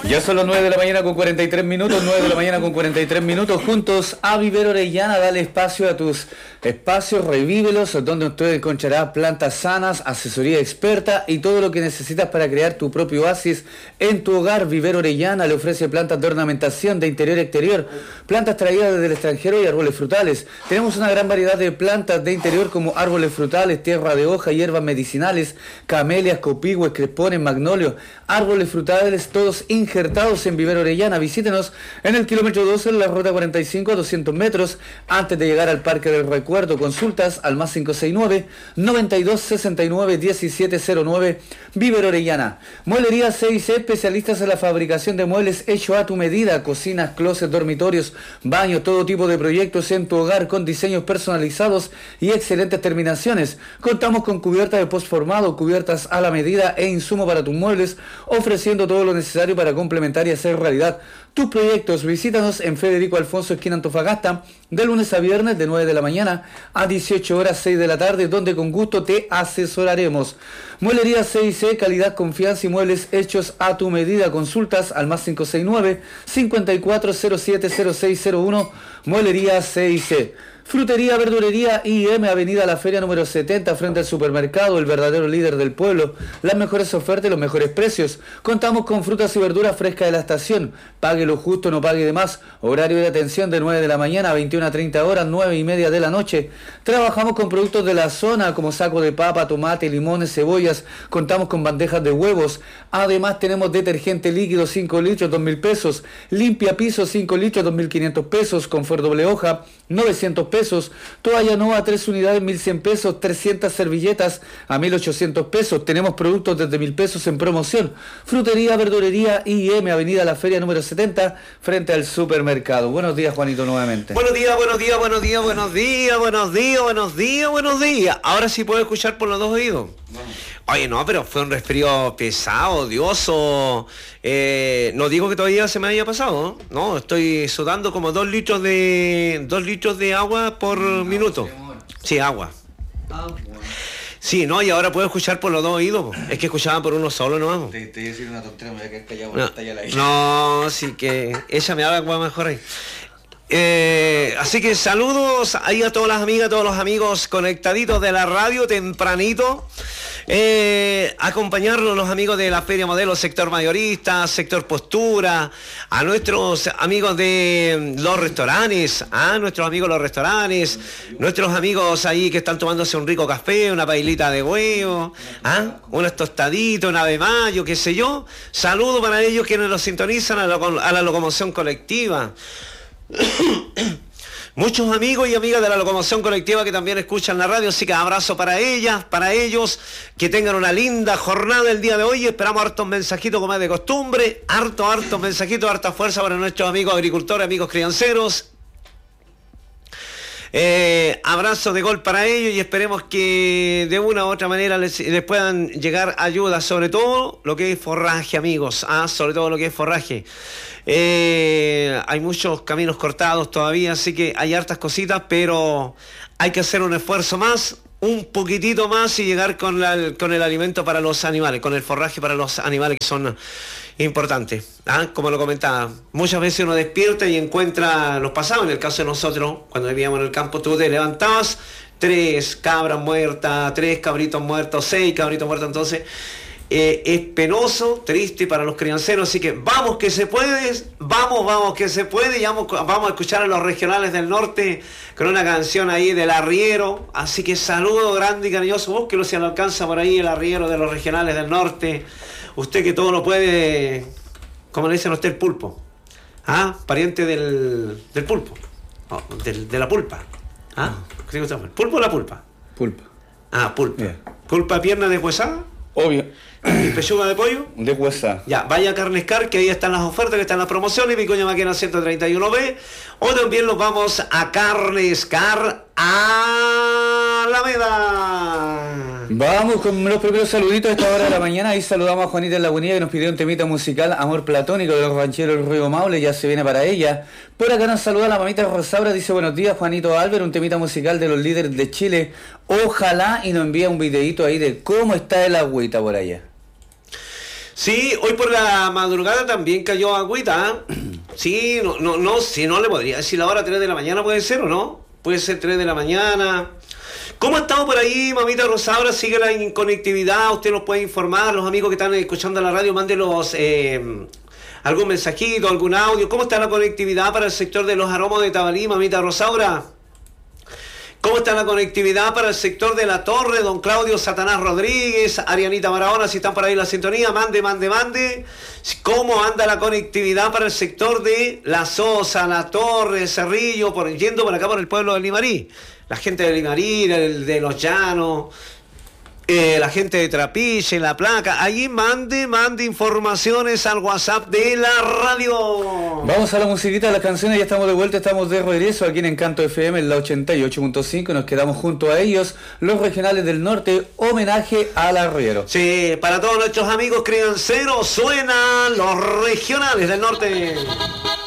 Ya son las 9 de la mañana con 43 minutos, 9 de la mañana con 43 minutos, juntos a Vivero Orellana. Dale espacio a tus espacios, revívelos, donde usted encontrará plantas sanas, asesoría experta y todo lo que necesitas para crear tu propio oasis en tu hogar. Vivero Orellana le ofrece plantas de ornamentación de interior y exterior, plantas traídas desde el extranjero y árboles frutales. Tenemos una gran variedad de plantas de interior como árboles frutales, tierra de hoja, hierbas medicinales, camelias, copigües, crespones, magnolios, árboles frutales, todos injertados en Vivero Orellana. Visítenos en el kilómetro 12 en la ruta 45 a 200 metros antes de llegar al Parque del Recuerdo. Consultas al más 569 92 69 1709. Vivero Orellana. Mueblería C&C, especialistas en la fabricación de muebles hecho a tu medida, cocinas, closets, dormitorios, baños, todo tipo de proyectos en tu hogar con diseños personalizados y excelentes terminaciones. Contamos con cubiertas de postformado, cubiertas a la medida e insumo para tus muebles, ofreciendo todo lo necesario para complementar y hacer realidad tus proyectos. Visítanos en Federico Alfonso, esquina Antofagasta, de lunes a viernes de 9 de la mañana a 18 horas 6 de la tarde, donde con gusto te asesoraremos. Mueblería C&C, calidad, confianza y muebles hechos a tu medida. Consultas al más 569 54070601. Mueblería C&C. Frutería, verdulería I&M, Avenida La Feria número 70, frente al supermercado, el verdadero líder del pueblo. Las mejores ofertas y los mejores precios. Contamos con frutas y verduras frescas de la estación. Pague lo justo, no pague de más. Horario de atención de 9 de la mañana a 21 a 30 horas, 9 y media de la noche. Trabajamos con productos de la zona como saco de papa, tomate, limones, cebollas. Contamos con bandejas de huevos. Además tenemos detergente líquido 5 litros, 2.000 pesos. Limpia piso 5 litros, 2.500 pesos. Confort doble hoja, 900 pesos. Toalla Nova 3 unidades, 1.100 pesos. 300 servilletas a 1.800 pesos. Tenemos productos desde 1.000 pesos en promoción. Frutería, verdulería I&M, Avenida La Feria número 70, frente al supermercado. Buenos días, Juanito, nuevamente. Buenos días, buenos días, buenos días, buenos días, buenos días, buenos días, buenos días. Ahora sí puedo escuchar por los dos oídos. Oye, no, pero fue un resfrío pesado, odioso. No digo que todavía se me haya pasado, ¿no? No, estoy sudando como 2 litros de agua por minuto. Sí, agua. Sí, no, y ahora puedo escuchar por los dos oídos. Es que escuchaba por uno solo, ¿no? Te iba a decir una tontería, me voy a quedar callado. No, sí que ella me habla mejor ahí. Así que saludos ahí a todas las amigas, a todos los amigos conectaditos de la radio tempranito. Acompañarnos los amigos de la Feria Modelo, sector mayorista, sector postura, a nuestros amigos de los restaurantes, nuestros amigos ahí que están tomándose un rico café, una pailita de huevo, unos tostaditos, un ave mayo, qué sé yo. Saludos para ellos quienes nos sintonizan a la locomoción colectiva. Muchos amigos y amigas de la locomoción colectiva que también escuchan la radio, así que abrazo para ellas, para ellos, que tengan una linda jornada el día de hoy. Esperamos hartos mensajitos como es de costumbre, hartos mensajitos, harta fuerza para nuestros amigos agricultores, amigos crianceros. Abrazo de gol para ellos y esperemos que de una u otra manera les puedan llegar ayudas, sobre todo lo que es forraje, amigos, sobre todo lo que es forraje. Hay muchos caminos cortados todavía, así que hay hartas cositas, pero hay que hacer un esfuerzo más, un poquitito más y llegar con el alimento para los animales, con el forraje para los animales que son importantes. Como lo comentaba, muchas veces uno despierta y encuentra los pasados. En el caso de nosotros, cuando vivíamos en el campo, tú te levantabas, 3 cabras muertas, 3 cabritos muertos, 6 cabritos muertos, entonces es penoso, triste para los crianceros, así que vamos que se puede, vamos que se puede, y vamos a escuchar a los regionales del norte con una canción ahí del arriero, así que saludo grande y cariñoso, búsquelo si lo alcanza por ahí, el arriero de los regionales del norte, usted que todo lo puede, como le dicen a usted, el pulpo, pariente del pulpo, de la pulpa, ¿el pulpo o la pulpa? Pulpa. Pulpa. Yeah. ¿Pulpa pierna deshuesada? Obvio. ¿Y pechuga de pollo? De huesa. Ya, vaya a Carnescar, que ahí están las ofertas, que están las promociones, Vicuña Maquena 131B, o también nos vamos a Carnescar Alameda. Vamos con los primeros saluditos a esta hora de la mañana. Ahí saludamos a Juanita en la Agonía, que nos pidió un temita musical, Amor Platónico, de los rancheros del Río Maule, ya se viene para ella. Por acá nos saluda la mamita Rosaura, dice buenos días Juanito Álvaro, un temita musical de los líderes de Chile. Ojalá y nos envía un videíto ahí de cómo está el agüita por allá. Sí, hoy por la madrugada también cayó agüita. Sí, no, si no le podría decir la hora 3 de la mañana, puede ser o no. Puede ser 3 de la mañana. ¿Cómo ha estado por ahí, mamita Rosaura? ¿Sigue la inconectividad? ¿Usted nos puede informar? Los amigos que están escuchando la radio, mándenos algún mensajito, algún audio. ¿Cómo está la conectividad para el sector de los aromos de Tabalí, mamita Rosaura? ¿Cómo está la conectividad para el sector de La Torre, don Claudio Satanás Rodríguez, Arianita Barahona, si están por ahí en la sintonía? Mande. ¿Cómo anda la conectividad para el sector de La Sosa, La Torre, Cerrillo, yendo por acá por el pueblo de Limarí? La gente de Limarí, de Los Llanos, la gente de Trapiche, La Placa. Allí mande informaciones al WhatsApp de la radio. Vamos a la musiquita, a las canciones, ya estamos de vuelta, estamos de regreso aquí en Encanto FM, en la 88.5, nos quedamos junto a ellos, los regionales del norte, homenaje al arriero. Sí, para todos nuestros amigos crianceros, suenan los regionales del norte.